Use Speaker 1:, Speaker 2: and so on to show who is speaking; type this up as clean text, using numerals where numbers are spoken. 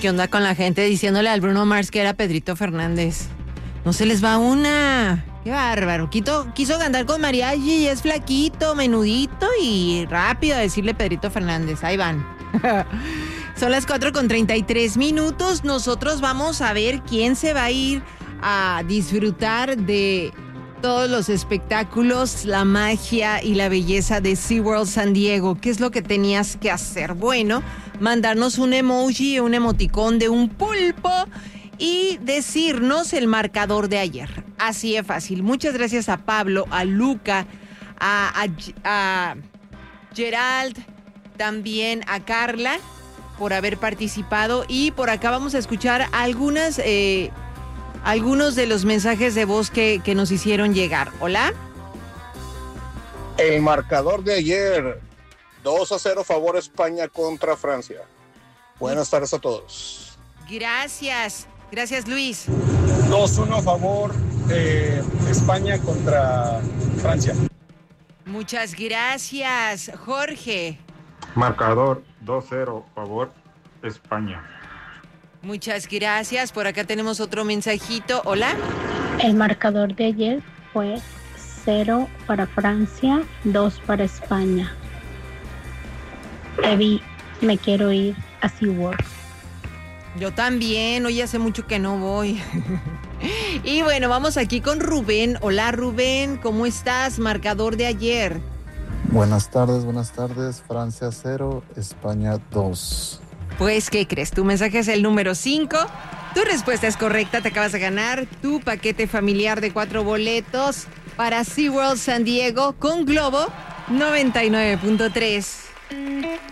Speaker 1: ¿Qué onda con la gente diciéndole al Bruno Mars que era Pedrito Fernández? No se les va una. Qué bárbaro. Quiso cantar con mariachi y es flaquito, menudito y rápido a decirle Pedrito Fernández. Ahí van. Son las 4:33. Nosotros vamos a ver quién se va a ir a disfrutar de todos los espectáculos, la magia y la belleza de SeaWorld San Diego. ¿Qué es lo que tenías que hacer? Bueno, mandarnos un emoji, un emoticón de un pulpo y decirnos el marcador de ayer. Así es fácil. Muchas gracias a Pablo, a Luca, a Gerald, también a Carla por haber participado. Y por acá vamos a escuchar algunos de los mensajes de voz que nos hicieron llegar. Hola.
Speaker 2: El marcador de ayer, 2-0 favor España contra Francia. Buenas tardes a todos.
Speaker 1: Gracias Luis.
Speaker 3: 2-1 favor España contra Francia.
Speaker 1: Muchas gracias, Jorge.
Speaker 4: Marcador 2-0 favor España.
Speaker 1: Muchas gracias. Por acá tenemos otro mensajito. Hola.
Speaker 5: El marcador de ayer fue 0 para Francia, 2 para España. Evi, me quiero ir a SeaWorld.
Speaker 1: Yo también, hoy hace mucho que no voy. Y bueno, vamos aquí con Rubén. Hola Rubén, ¿cómo estás? Marcador de ayer.
Speaker 6: Buenas tardes. Francia 0, España 2.
Speaker 1: Pues, ¿qué crees? Tu mensaje es el número 5. Tu respuesta es correcta. Te acabas de ganar tu paquete familiar de 4 boletos para SeaWorld San Diego con Globo 99.3.